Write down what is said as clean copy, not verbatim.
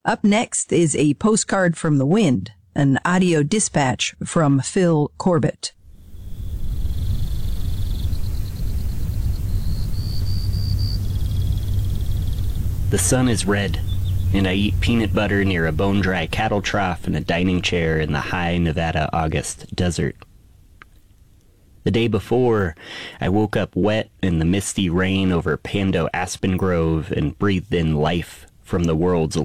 Up next is a postcard from the wind, an audio dispatch from Phil Corbett. The sun is red, and I eat peanut butter near a bone-dry cattle trough in a dining chair in the high Nevada August desert. The day before, I woke up wet in the misty rain over Pando Aspen Grove and breathed in life from the world's